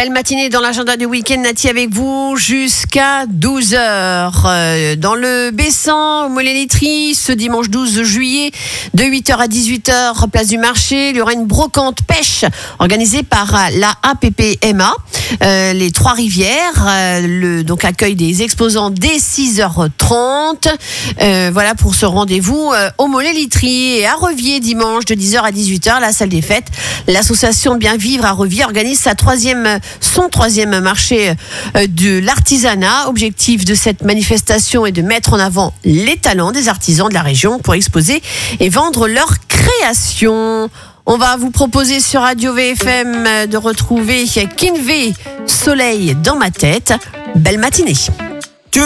Belle matinée dans l'agenda du week-end, Nati avec vous jusqu'à 12h. Dans le Bessan, au Mollet-Litry, ce dimanche 12 juillet, de 8h à 18h, place du marché, il y aura une brocante pêche organisée par la APPMA. Les Trois-Rivières, donc accueille des exposants dès 6h30. Voilà pour ce rendez-vous au Mollet-Litry et à Revier dimanche de 10h à 18h, la salle des fêtes. L'association Bien Vivre à Revier organise son troisième marché de l'artisanat. Objectif de cette manifestation est de mettre en avant les talents des artisans de la région pour exposer et vendre leurs créations. On va vous proposer sur Radio VFM de retrouver Kinvey, Soleil dans ma tête. Belle matinée.